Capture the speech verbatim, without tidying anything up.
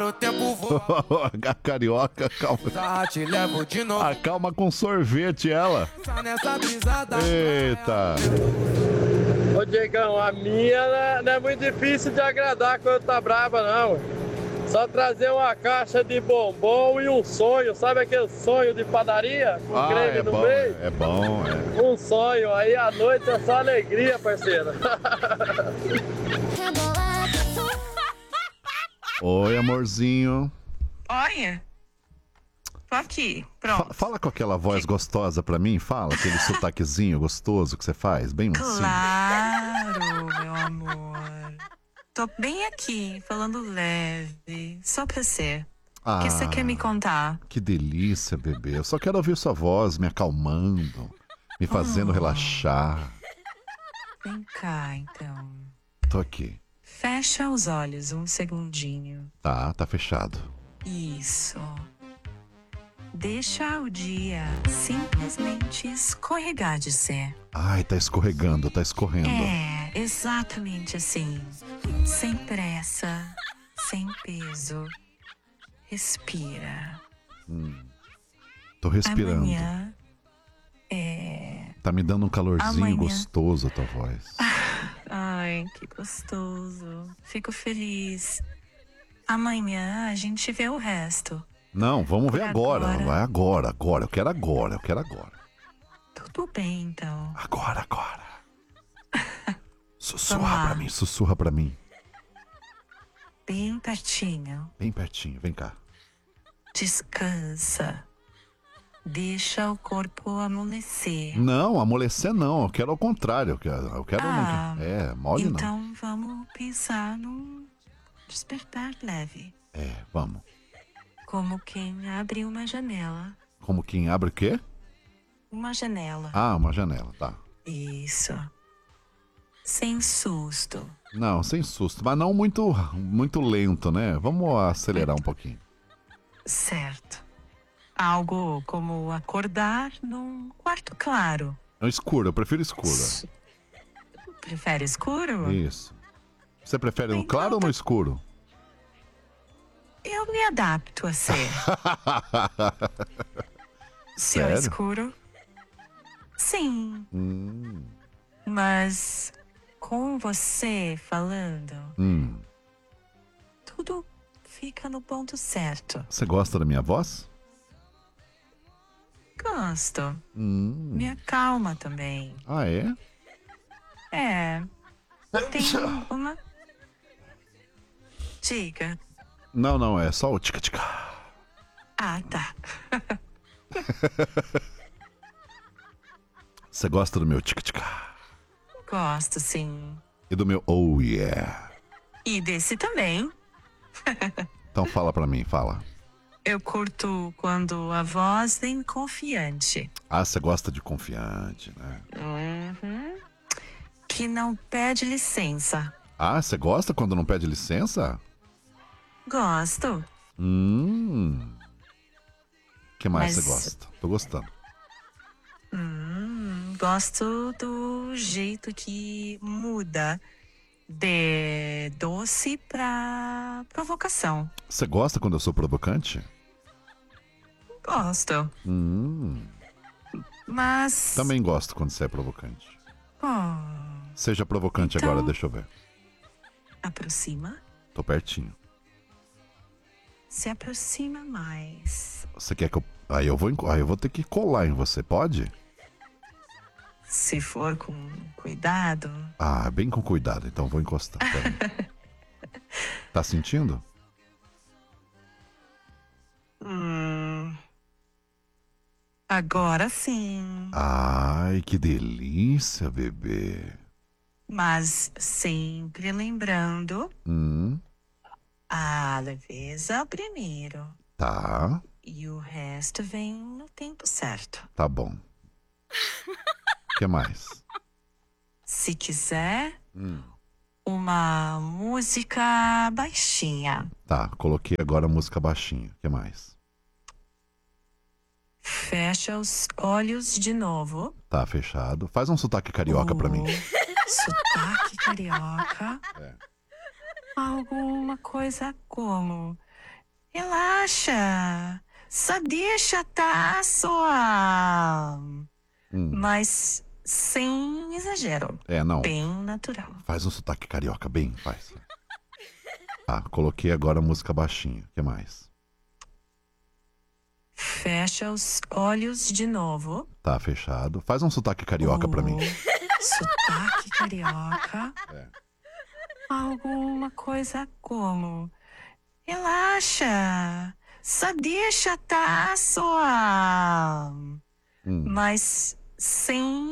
O tempo voa. A carioca, calma. Tá, te levo de novo. Acalma com sorvete ela. Nessa brisada. Eita. Ô Diegão, a minha não é muito difícil de agradar quando tá brava não. Só trazer uma caixa de bombom e um sonho, sabe aquele sonho de padaria? Com Ah, creme é no bom, meio? é bom, é. Um sonho, aí à noite é só alegria, parceiro. Oi, amorzinho. Olha, tô aqui, pronto. Fa- fala com aquela voz gostosa pra mim, fala, aquele sotaquezinho gostoso que você faz, bem mansinho. Claro, meu amor. Tô bem aqui, falando leve, só pra ser. O que você quer me contar? Que delícia, bebê. Eu só quero ouvir sua voz me acalmando, me fazendo Oh. relaxar. Vem cá, então. Tô aqui. Fecha os olhos um segundinho. Tá, tá fechado. Isso. Deixa o dia simplesmente escorregar de ser. Ai, tá escorregando, tá escorrendo. É, exatamente assim. Sem pressa, sem peso. Respira. Hum. Tô respirando. Amanhã é. Tá me dando um calorzinho Amanhã. gostoso a tua voz. Ai, que gostoso. Fico feliz. Amanhã a gente vê o resto. Não, vamos ver Por agora. agora. Vai agora, agora. Eu quero agora, eu quero agora. Tudo bem, então. Agora, agora. Vamos Sussurra lá. pra mim, sussurra pra mim. Bem pertinho. Bem pertinho, vem cá. Descansa. Deixa o corpo amolecer. Não, amolecer não. Eu quero ao contrário. Eu quero, eu quero Ah, não. É, mole não. Então vamos pensar num despertar leve. É, vamos. Como quem abre uma janela. Como quem abre o quê? Uma janela. Ah, uma janela, tá. Isso. Sem susto. Não, sem susto, mas não muito, muito lento, né? Vamos acelerar um pouquinho. Certo. Algo como acordar num quarto claro. É escuro, eu prefiro escuro. Prefere escuro? Isso. Você prefere no Então claro ou no tá- escuro? Eu me adapto a ser. Se é Sério? escuro. Sim. Hum, Mas com você falando, hum. tudo fica no ponto certo. Você gosta da minha voz? Gosto. Hum. Me acalma também. Ah, é? É. Tem uma. Diga. Não, não, é só o tica-tica. Ah, tá. Você gosta do meu tica-tica? Gosto, sim. E do meu oh yeah? E desse também. Então fala pra mim, fala. Eu curto quando a voz vem confiante. Ah, você gosta de confiante, né? Uhum. Que não pede licença. Ah, você gosta quando não pede licença? Gosto. Hum. Que mais Mas- você gosta? Tô gostando. Hum, gosto do jeito que muda de doce pra provocação. Você gosta quando eu sou provocante? Gosto. Hum. Mas. Também gosto quando você é provocante. Oh, Seja provocante Então- agora, deixa eu ver. aproxima. Tô pertinho. Se aproxima mais. Você quer que eu. Aí eu vou, enco- aí eu vou ter que colar em você, pode? Se for com cuidado. Ah, bem com cuidado, então vou encostar. peraí. Tá sentindo? Hum. Agora sim. Ai, que delícia, bebê. Mas sempre lembrando Hum, a leveza primeiro. tá, E o resto vem no tempo certo. tá bom. O que mais? Se quiser, Hum. uma música baixinha. Tá, coloquei agora a música baixinha. O que mais? Fecha os olhos de novo. Tá fechado. Faz um sotaque carioca pra mim. O Sotaque carioca. É. Alguma coisa como: Relaxa. Só deixa tá só. Hum. Mas sem exagero. É, não. Bem natural. Faz um sotaque carioca, bem, faz. Ah, coloquei agora a música baixinha. O que mais? Fecha os olhos de novo. Tá fechado. Faz um sotaque carioca pra mim. Sotaque carioca. É. Alguma coisa como... Relaxa. Só deixa tá só. Hum. Mas sem